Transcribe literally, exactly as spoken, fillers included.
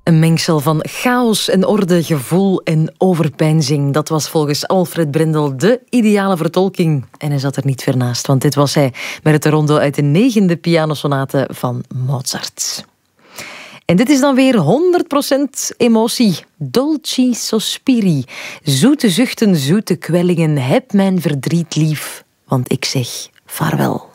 Een mengsel van chaos en orde, gevoel en overpeinzing. Dat was volgens Alfred Brendel de ideale vertolking. En hij zat er niet ver naast, want dit was hij met het rondo uit de negende pianosonate van Mozart. En dit is dan weer honderd procent emotie. Dolci sospiri. Zoete zuchten, zoete kwellingen. Heb mijn verdriet lief, want ik zeg vaarwel.